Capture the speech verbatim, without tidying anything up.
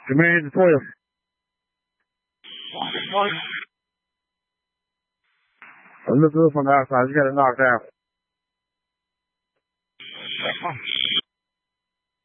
Command twelve. I look good from the outside. You got it knocked out.